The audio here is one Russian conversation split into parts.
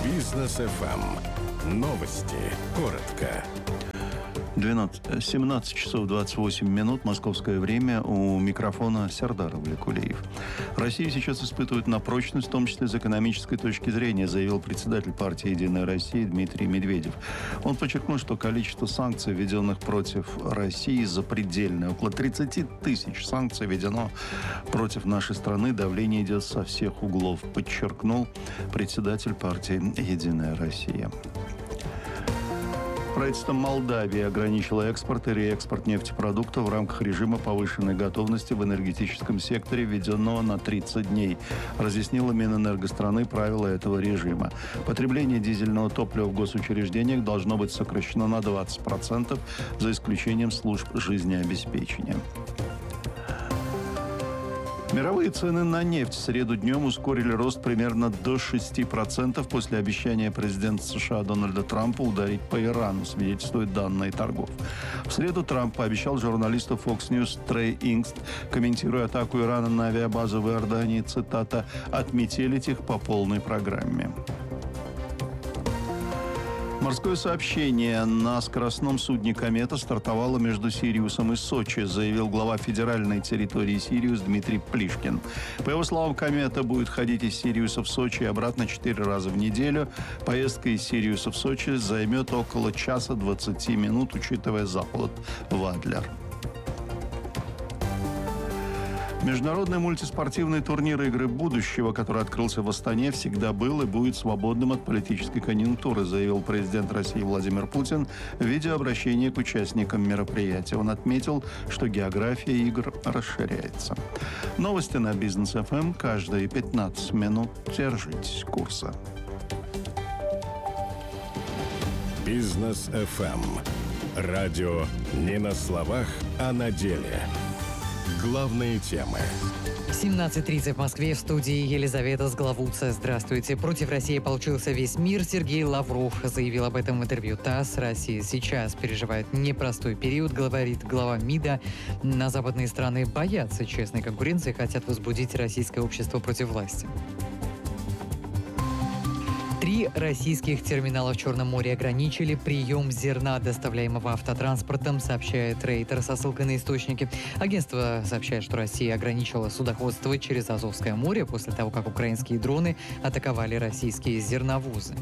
Бизнес FM. Новости. Коротко. 17 часов 28 минут, московское время, у микрофона Сердар Влекулиев. Россия сейчас испытывает на прочность, в том числе с экономической точки зрения, заявил председатель партии «Единая Россия» Дмитрий Медведев. Он подчеркнул, что количество санкций, введенных против России, запредельное. Около 30 тысяч санкций введено против нашей страны. Давление идет со всех углов, подчеркнул председатель партии «Единая Россия». Правительство Молдавии ограничило экспорт и реэкспорт нефтепродуктов в рамках режима повышенной готовности в энергетическом секторе, введенного на 30 дней. Разъяснила Минэнерго страны правила этого режима. Потребление дизельного топлива в госучреждениях должно быть сокращено на 20%, за исключением служб жизнеобеспечения. Мировые цены на нефть в среду днем ускорили рост примерно до 6% после обещания президента США Дональда Трампа ударить по Ирану, свидетельствуют данные торгов. В среду Трамп пообещал журналисту Fox News Трей Ингст, комментируя атаку Ирана на авиабазу в Иордании, цитата, «отметелить их по полной программе». Морское сообщение на скоростном судне «Комета» стартовало между Сириусом и Сочи, заявил глава федеральной территории Сириус Дмитрий Плишкин. По его словам, «Комета» будет ходить из Сириуса в Сочи и обратно 4 раза в неделю. Поездка из Сириуса в Сочи займет около часа 20 минут, учитывая заход в Адлер. Международный мультиспортивный турнир «Игры будущего», который открылся в Астане, всегда был и будет свободным от политической конъюнктуры, заявил президент России Владимир Путин в видеообращении к участникам мероприятия. Он отметил, что география игр расширяется. Новости на Бизнес ФМ каждые 15 минут. Держитесь курса. Бизнес FM. Радио не на словах, а на деле. Главные темы. 17:30 в Москве, в студии Елизавета Сглавутца. Здравствуйте. Против России получился весь мир. Сергей Лавров заявил об этом в интервью ТАСС. Россия сейчас переживает непростой период, говорит глава МИДа. На западные страны боятся честной конкуренции, хотят возбудить российское общество против власти. 3 российских терминала в Черном море ограничили прием зерна, доставляемого автотранспортом, сообщает Рейтер со ссылкой на источники. Агентство сообщает, что Россия ограничила судоходство через Азовское море после того, как украинские дроны атаковали российские зерновозы.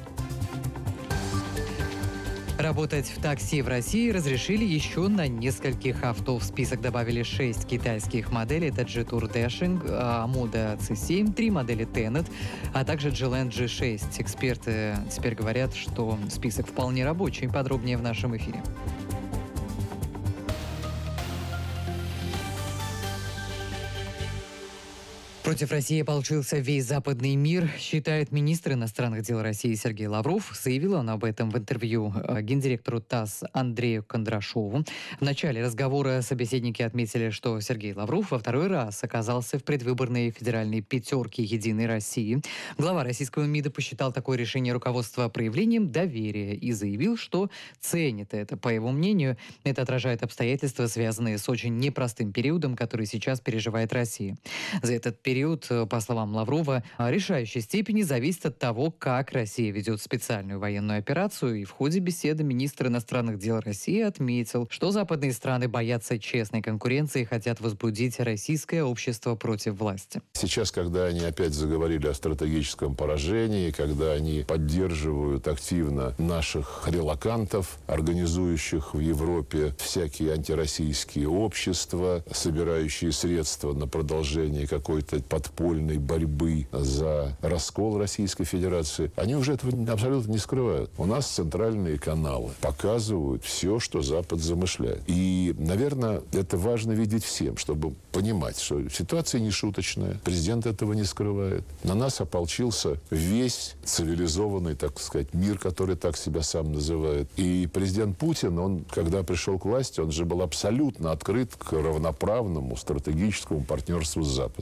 Работать в такси в России разрешили еще на нескольких авто. В список добавили 6 китайских моделей. Это Jetour Dashing, Moda C7, 3 модели Tenet, а также Geland G6. Эксперты теперь говорят, что список вполне рабочий. Подробнее в нашем эфире. Против России получился весь западный мир, считает министр иностранных дел России Сергей Лавров. Заявил он об этом в интервью гендиректору ТАСС Андрею Кондрашову. В начале разговора собеседники отметили, что Сергей Лавров во второй раз оказался в предвыборной федеральной пятерке «Единой России». Глава российского МИДа посчитал такое решение руководства проявлением доверия и заявил, что ценит это. По его мнению, это отражает обстоятельства, связанные с очень непростым периодом, который сейчас переживает Россия. За этот период, по словам Лаврова, в решающей степени зависит от того, как Россия ведет специальную военную операцию. И в ходе беседы министр иностранных дел России отметил, что западные страны боятся честной конкуренции и хотят возбудить российское общество против власти. Сейчас, когда они опять заговорили о стратегическом поражении, когда они поддерживают активно наших релокантов, организующих в Европе всякие антироссийские общества, собирающие средства на продолжение какой-то подпольной борьбы за раскол Российской Федерации, они уже этого абсолютно не скрывают. У нас центральные каналы показывают все, что Запад замышляет. И, наверное, это важно видеть всем, чтобы понимать, что ситуация не шуточная. Президент этого не скрывает. На нас ополчился весь цивилизованный, так сказать, мир, который так себя сам называет. И президент Путин, он, когда пришел к власти, он же был абсолютно открыт к равноправному стратегическому партнерству с Западом.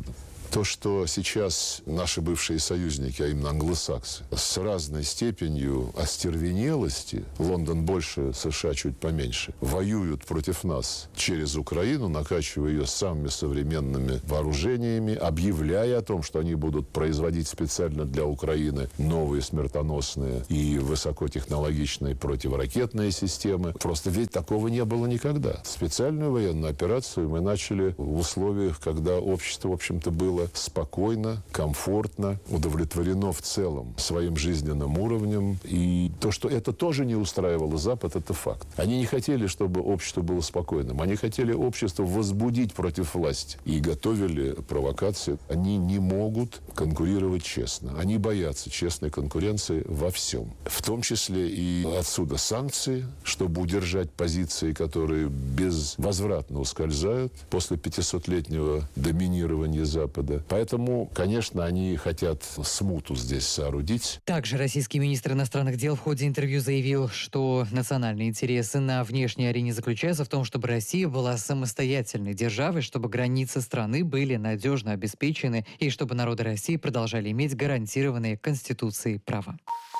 То, что сейчас наши бывшие союзники, а именно англосаксы, с разной степенью остервенелости, Лондон больше, США чуть поменьше, воюют против нас через Украину, накачивая ее самыми современными вооружениями, объявляя о том, что они будут производить специально для Украины новые смертоносные и высокотехнологичные противоракетные системы. Просто ведь такого не было никогда. Специальную военную операцию мы начали в условиях, когда общество, в общем-то, было спокойно, комфортно, удовлетворено в целом своим жизненным уровнем. И то, что это тоже не устраивало Запад, это факт. Они не хотели, чтобы общество было спокойным. Они хотели общество возбудить против власти. И готовили провокации. Они не могут конкурировать честно. Они боятся честной конкуренции во всем. В том числе и отсюда санкции, чтобы удержать позиции, которые безвозвратно ускользают после 500-летнего доминирования Запада. Поэтому, конечно, они хотят смуту здесь соорудить. Также российский министр иностранных дел в ходе интервью заявил, что национальные интересы на внешней арене заключаются в том, чтобы Россия была самостоятельной державой, чтобы границы страны были надежно обеспечены и чтобы народы России продолжали иметь гарантированные Конституцией права.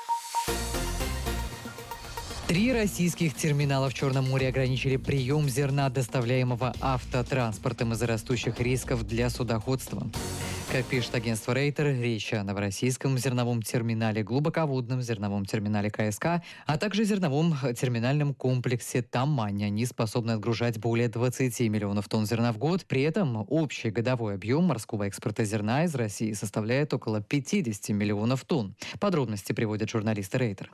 3 российских терминала в Черном море ограничили прием зерна, доставляемого автотранспортом из-за растущих рисков для судоходства. Как пишет агентство Рейтер, речь о новороссийском зерновом терминале, глубоководном зерновом терминале КСК, а также зерновом терминальном комплексе Тамань. Они способны отгружать более 20 миллионов тонн зерна в год. При этом общий годовой объем морского экспорта зерна из России составляет около 50 миллионов тонн. Подробности приводят журналисты Рейтер.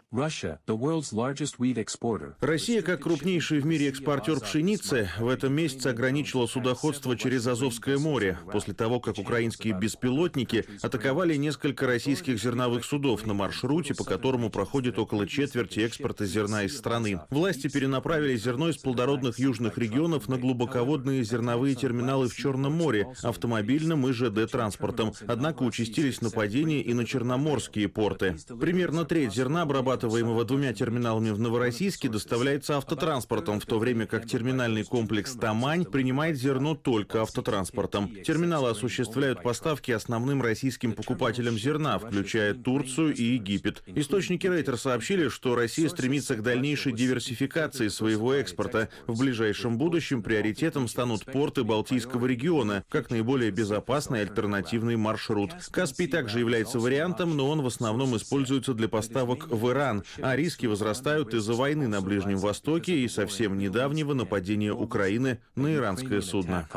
Россия, как крупнейший в мире экспортер пшеницы, в этом месяце ограничила судоходство через Азовское море после того, как украинские беспилотники атаковали несколько российских зерновых судов на маршруте, по которому проходит около четверти экспорта зерна из страны. Власти перенаправили зерно из плодородных южных регионов на глубоководные зерновые терминалы в Черном море, автомобильным и ЖД-транспортом. Однако участились нападения и на черноморские порты. Примерно треть зерна, обрабатываемого 2 терминалами в Новороссийске, доставляется автотранспортом, в то время как терминальный комплекс Тамань принимает зерно только автотранспортом. Терминалы осуществляют поставки основным российским покупателям зерна, включая Турцию и Египет. Источники Рейтер сообщили, что Россия стремится к дальнейшей диверсификации своего экспорта. В ближайшем будущем приоритетом станут порты Балтийского региона, как наиболее безопасный альтернативный маршрут. Каспий также является вариантом, но он в основном используется для поставок в Иран, а риски возрастают из-за войны на Ближнем Востоке и совсем недавнего нападения Украины на иранское судно.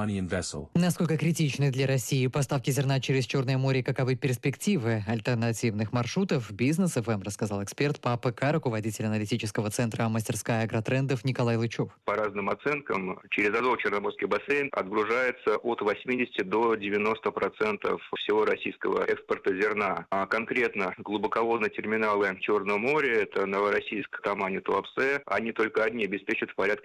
Насколько критичны для России поставки зерна через Черное море, каковы перспективы альтернативных маршрутов? Бизнес ФМ рассказал эксперт по АПК, руководитель аналитического центра «Мастерская агротрендов» Николай Лычев. По разным оценкам, через Азово-Черноморский бассейн отгружается от 80 до 90% всего российского экспорта зерна. А конкретно глубоководные терминалы Черного моря, это Новороссийск, Тамань и Туапсе, они только одни обеспечат порядка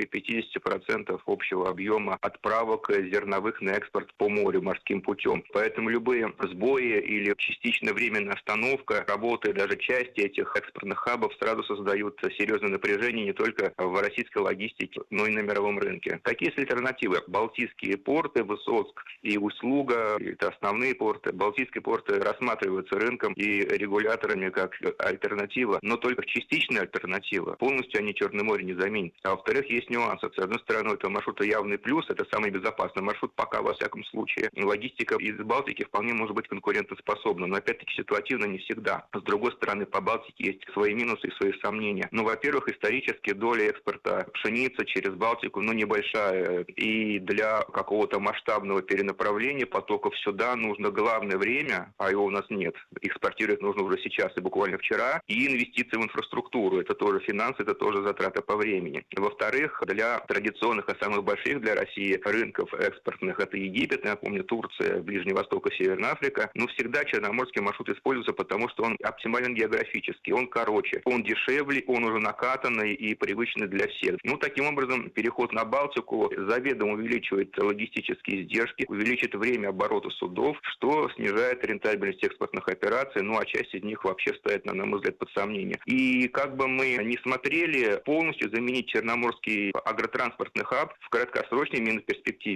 50% общего объема отправок зерновых на экспорт по морю морским путем. Поэтому любые сбои или частичная временная остановка работы даже части этих экспортных хабов сразу создают серьезное напряжение не только в российской логистике, но и на мировом рынке. Какие есть альтернативы? Балтийские порты, Высоцк и Усть-Луга, это основные порты. Балтийские порты рассматриваются рынком и регуляторами как альтернатива, но только частичная альтернатива. Полностью они Черное море не заменят. А во-вторых, есть нюансы. С одной стороны, это маршрут явный плюс, это самый безопасный маршрут, пока во всяком случае. Логистика из Балтики вполне может быть конкурентоспособна, но опять-таки ситуативно не всегда. С другой стороны, по Балтике есть свои минусы и свои сомнения. Ну, во-первых, исторически доля экспорта пшеницы через Балтику, небольшая. И для какого-то масштабного перенаправления потоков сюда нужно главное время, а его у нас нет. Экспортировать нужно уже сейчас и буквально вчера. И инвестиции в инфраструктуру. Это тоже финансы, это тоже затраты по времени. Во-вторых, для традиционных, а самых больших для России рынков экспортных, это Египет, я напомню, Турция, Ближний Восток и Северная Африка, всегда черноморский маршрут используется, потому что он оптимален географически, он короче, он дешевле, он уже накатанный и привычный для всех. Таким образом, переход на Балтику заведомо увеличивает логистические издержки, увеличит время оборота судов, что снижает рентабельность экспортных операций, а часть из них вообще стоит, на мой взгляд, под сомнение. И как бы мы ни смотрели, полностью заменить черноморский агротранспортный хаб в краткосрочной именно перспективе